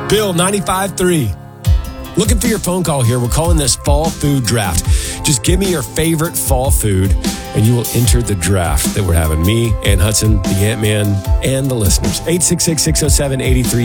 Bill, 95.3. Looking for your phone call here. We're calling this Fall Food Draft. Just give me your favorite fall food, and you will enter the draft that we're having. Me, Ann Hudson, the Ant-Man, and the listeners. 866-607-83